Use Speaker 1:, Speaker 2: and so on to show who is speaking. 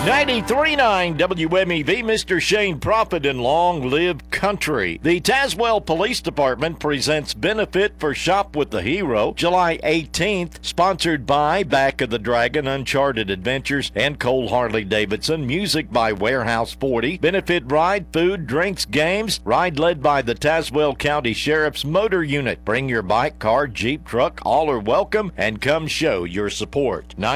Speaker 1: 93.9 WMEV, Mr. Shane Prophet, and long live country. The Tazewell Police Department presents Benefit for Shop with the Hero, July 18th, sponsored by Back of the Dragon, Uncharted Adventures, and Cole Harley-Davidson. Music by Warehouse 40. Benefit ride, food, drinks, games. Ride led by the Tazewell County Sheriff's Motor Unit. Bring your bike, car, Jeep, truck. All are welcome, and come show your support.